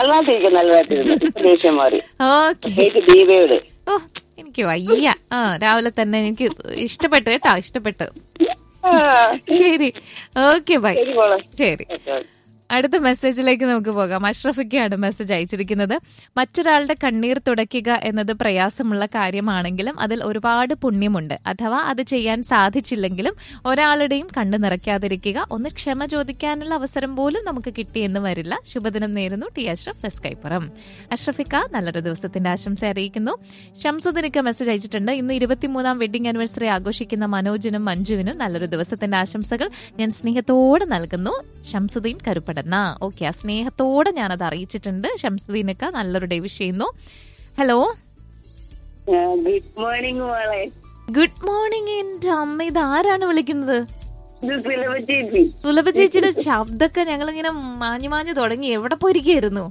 നല്ലതായിട്ടിരുന്നു. ദേഷ്യം മാറി. ഓക്കെ. ദീപയോട് ഓ എനിക്ക് വയ്യ. രാവിലെ തന്നെ എനിക്ക് ഇഷ്ടപ്പെട്ടു കേട്ടോ, ഇഷ്ടപ്പെട്ടു. ശരി, ഓക്കെ, ബൈ. ശരി, അടുത്ത മെസ്സേജിലേക്ക് നമുക്ക് പോകാം. അഷ്റഫിക്കാണ് മെസ്സേജ് അയച്ചിരിക്കുന്നത്. മറ്റൊരാളുടെ കണ്ണീർ തുടയ്ക്കുക എന്നത് പ്രയാസമുള്ള കാര്യമാണെങ്കിലും അതിൽ ഒരുപാട് പുണ്യമുണ്ട്. അഥവാ അത് ചെയ്യാൻ സാധിച്ചില്ലെങ്കിലും ഒരാളുടെയും കണ്ണു നിറയ്ക്കാതിരിക്കുക. ഒന്ന് ക്ഷമ ചോദിക്കാനുള്ള അവസരം പോലും നമുക്ക് കിട്ടിയെന്ന് വരില്ല. ശുഭദിനം നേരുന്നു. ടി അഷ്റഫ്, വെസ്കൈപ്പുറം. അഷ്റഫിക്ക നല്ലൊരു ദിവസത്തിന്റെ ആശംസ അറിയിക്കുന്നു. ഷംസുദ്ദീനൊക്കെ മെസ്സേജ് അയച്ചിട്ടുണ്ട്. ഇന്ന് 23ാം വെഡിങ് ആനിവേഴ്സറി ആഘോഷിക്കുന്ന മനോജിനും മഞ്ജുവിനും നല്ലൊരു ദിവസത്തിന്റെ ആശംസകൾ ഞാൻ സ്നേഹത്തോടെ നൽകുന്നു. ഷംസുദ്ദീൻ കരുപ്പട. ഓക്കെ, ആ സ്നേഹത്തോടെ ഞാനത് അറിയിച്ചിട്ടുണ്ട്. ഷംസുദ്ദീനൊക്കെ നല്ലൊരു ഡേ വിഷ് ചെയ്യുന്നു. ഹലോ, ഗുഡ് മോർണിംഗ് മോളെ. Good morning. എന്റെ അമ്മ, ഇത് ആരാണ് വിളിക്കുന്നത്? സുലഭ ചേച്ചിയുടെ ശബ്ദമൊക്കെ ഞങ്ങളിങ്ങനെ മാഞ്ഞു തുടങ്ങി. എവിടെ പോയിരിക്കുന്നു?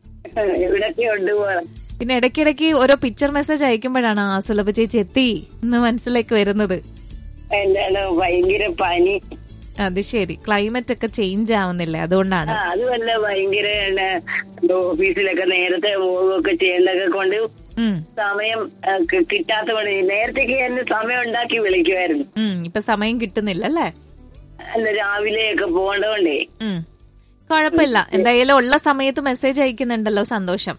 പിന്നെ ഇടയ്ക്കിടയ്ക്ക് ഓരോ പിക്ചർ മെസ്സേജ് അയക്കുമ്പോഴാണ് ആ സുലഭ ചേച്ചി എത്തി എന്ന് മനസ്സിലേക്ക് വരുന്നത്. ഭയങ്കര പനി. അത് ശരി, ക്ലൈമറ്റ് ഒക്കെ ചേഞ്ച് ആവുന്നില്ലേ, അതുകൊണ്ടാണ്. അതുമല്ല, ഭയങ്കര ഓഫീസിലൊക്കെ നേരത്തെ പോവുകയൊക്കെ ചെയ്യേണ്ടതൊക്കെ കൊണ്ട് സമയം കിട്ടാത്ത കൊണ്ട് നേരത്തേക്ക് എന്നെ സമയം ഉണ്ടാക്കി വിളിക്കുമായിരുന്നു. ഇപ്പൊ സമയം കിട്ടുന്നില്ല അല്ലേ? അല്ല, രാവിലെയൊക്കെ പോകേണ്ടതുകൊണ്ടേ. കുഴപ്പമില്ല, എന്തായാലും ഉള്ള സമയത്ത് മെസ്സേജ് അയക്കുന്നുണ്ടല്ലോ, സന്തോഷം.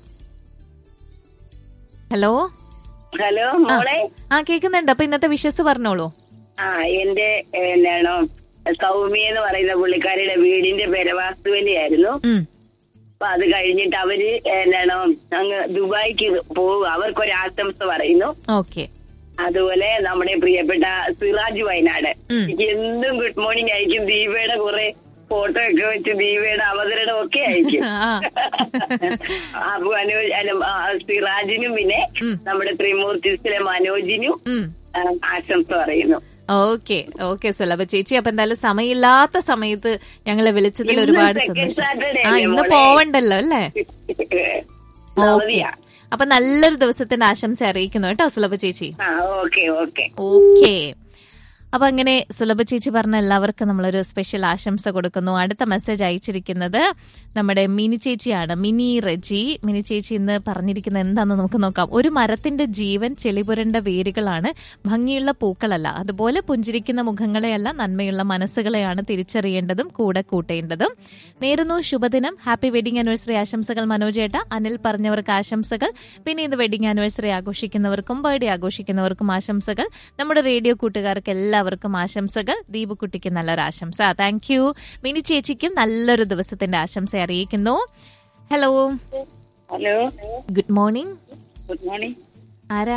ഹലോ, ഹലോ മോളെ. കേൾക്കുന്നുണ്ട്. അപ്പൊ ഇന്നത്തെ വിഷസ് പറഞ്ഞോളൂ. എന്റെ എന്നാണോ സൗമ്യ എന്ന് പറയുന്ന പുള്ളിക്കാരിയുടെ വീടിന്റെ പെരവാസ്തുവിന്റെ അപ്പൊ അത് കഴിഞ്ഞിട്ട് അവര് എന്നാണോ അങ്ങ് ദുബായിക്ക് പോവുക. അവർക്കൊരു ആശംസ പറയുന്നു. ഓക്കെ. അതുപോലെ നമ്മുടെ പ്രിയപ്പെട്ട സിറാജ് വയനാട് എനിക്ക് എന്നും ഗുഡ് മോർണിംഗ് അയക്കും. ദീപയുടെ കുറെ ഫോട്ടോ ഒക്കെ വെച്ച് ദീപയുടെ അവതരണം ഒക്കെ അയക്കും. അപ്പൊ സിറാജിനും പിന്നെ നമ്മുടെ ത്രിമൂർത്തിസിലെ മനോജിനും ആശംസ പറയുന്നു. ഓക്കെ, ഓക്കെ സുലഭ ചേച്ചി. അപ്പൊ എന്തായാലും സമയമില്ലാത്ത സമയത്ത് ഞങ്ങളെ വിളിച്ചതിൽ ഒരുപാട് സന്തോഷം. ഇന്ന് പോവണ്ടല്ലോ അല്ലേ? ഓക്കെ, അപ്പൊ നല്ലൊരു ദിവസത്തിന്റെ ആശംസ അറിയിക്കുന്നു കേട്ടോ സുലഭ ചേച്ചി. ഓക്കെ. അപ്പൊ അങ്ങനെ സുലഭ ചേച്ചി പറഞ്ഞ എല്ലാവർക്കും നമ്മളൊരു സ്പെഷ്യൽ ആശംസ കൊടുക്കുന്നു. അടുത്ത മെസ്സേജ് അയച്ചിരിക്കുന്നത് നമ്മുടെ മിനി ചേച്ചിയാണ്. മിനി റെജി. മിനി ചേച്ചി ഇന്ന് പറഞ്ഞിരിക്കുന്നത് എന്താണെന്ന് നമുക്ക് നോക്കാം. ഒരു മരത്തിന്റെ ജീവൻ ചെളിപുരണ്ട വേരുകളാണ്, ഭംഗിയുള്ള പൂക്കളല്ല. അതുപോലെ പുഞ്ചിരിക്കുന്ന മുഖങ്ങളെയല്ല, നന്മയുള്ള മനസ്സുകളെയാണ് തിരിച്ചറിയേണ്ടതും കൂടെ കൂട്ടേണ്ടതും. നേരുന്നു ശുഭദിനം. ഹാപ്പി വെഡിങ് ആനിവേഴ്സറി ആശംസകൾ മനോജേട്ട. അനിൽ പറഞ്ഞവർക്ക് ആശംസകൾ. പിന്നെ ഇത് വെഡിങ് ആനിവേഴ്സറി ആഘോഷിക്കുന്നവർക്കും ബർത്ത്ഡേ ആഘോഷിക്കുന്നവർക്കും ആശംസകൾ. നമ്മുടെ റേഡിയോ കൂട്ടുകാർക്ക് എല്ലാവർക്കും ആശംസകൾ. ദീപുക്കുട്ടിക്ക് നല്ലൊരു ആശംസ. Thank you. മിനി ചേച്ചിക്കും നല്ലൊരു ദിവസത്തിന്റെ ആശംസ അറിയിക്കുന്നു. Hello, hello, good morning. Good morning. ആരാ?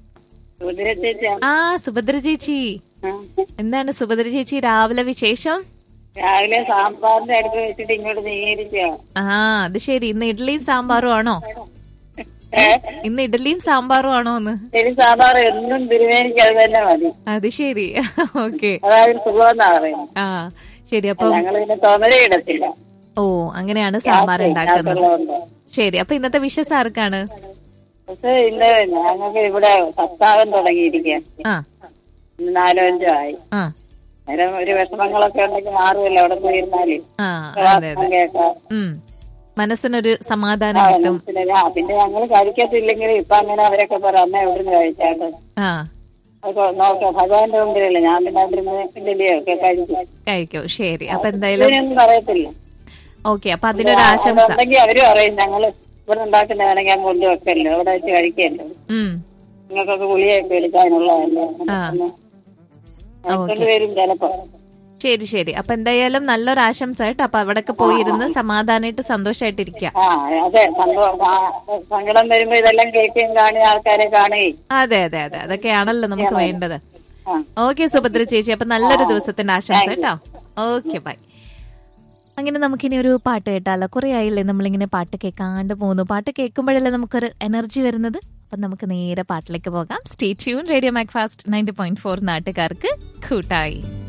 സുഭദ്ര ചേച്ചി. എന്താണ് സുഭദ്ര ചേച്ചി രാവിലെ വിശേഷം? രാവിലെ സാമ്പാറിന്റെ അടുത്ത് വെച്ചിട്ട് ഇങ്ങോട്ട് നീങ്ങിയിരിക്കുക. അത് ശരി. ഇന്ന് ഇഡ്ഡലിയും സാമ്പാറും ആണോ? ഇന്ന് ഇഡ്ഡലിയും സാമ്പാറും ആണോ? ഒന്ന് സാമ്പാർ എന്നും തിരുവേനിക്ക് അത് തന്നെ മതി. അത് ശരി, ഓക്കെ. ശരി. അപ്പൊ ഓ, അങ്ങനെയാണ് സാമ്പാർ ഉണ്ടാക്കുന്നത്. ശരി, അപ്പൊ ഇന്നത്തെ വിഷസ് ആർക്കാണ്? ഞങ്ങൾക്ക് ഇവിടെ സപ്താഹം തുടങ്ങിയിരിക്കുക. 4-5 ആയി. ഒരു വിഷമങ്ങളൊക്കെ ഉണ്ടെങ്കിൽ മാറുമല്ലോ അവിടെ പോയിരുന്നാല്. മനസ്സിനൊരു സമാധാനം കിട്ടും. പിന്നെ ഞങ്ങള് കഴിക്കത്തില്ലെങ്കിൽ ഇപ്പൊ അങ്ങനെ അവരൊക്കെ പറ അമ്മ എവിടുന്ന് കഴിച്ചാട്ട് നോക്കാം. ഭഗവാന്റെ മുമ്പിലല്ലേ, ഞാൻ പിന്നെ അവിടുന്ന് കഴിക്കും. ശരി, അപ്പൊ എന്തായാലും പറയത്തില്ല. ഓക്കെ, അപ്പൊ അതിനൊരു ആശംസ. അവര് പറയും ഞങ്ങള് ഇവിടെ ഉണ്ടാക്കുന്നതാണെങ്കിൽ ഞാൻ കൊണ്ടുവെക്കല്ലോ, ഇവിടെ വെച്ച് കഴിക്കല്ലോ, നിങ്ങൾക്കൊക്കെ ഗുളിയൊക്കെ എടുക്കാനുള്ളതല്ലേ വരും ചിലപ്പോ. ശരി, ശരി. അപ്പൊ എന്തായാലും നല്ലൊരു ആശംസ കേട്ടോ. അപ്പൊ അവിടൊക്കെ പോയിരുന്ന് സമാധാനമായിട്ട് സന്തോഷമായിട്ടിരിക്കാം. അതെ, സങ്കടം വരുമ്പോ ഇതെല്ലാം കേൾക്കുകയും കാണുകയും ആൾക്കാരെ കാണുകയും. അതെ, അതെ, അതെ, അതൊക്കെയാണല്ലോ നമുക്ക് വേണ്ടത്. ഓക്കെ സുഭദ്ര ചേച്ചി, അപ്പൊ നല്ലൊരു ദിവസത്തിന്റെ ആശംസ കേട്ടോ. Okay, by. അങ്ങനെ നമുക്കിനി ഒരു പാട്ട് കേട്ടാലോ? കുറെ ആയില്ലേ നമ്മളിങ്ങനെ പാട്ട് കേൾക്കാണ്ട് പോകുന്നു. പാട്ട് കേൾക്കുമ്പോഴല്ലേ നമുക്കൊരു എനർജി വരുന്നത്. അപ്പൊ നമുക്ക് നേരെ പാട്ടിലേക്ക് പോകാം. Stay tune. റേഡിയോ മാക്ഫാസ്റ്റ് 90.4 നാട്ടുകാർക്ക് കൂട്ടായി.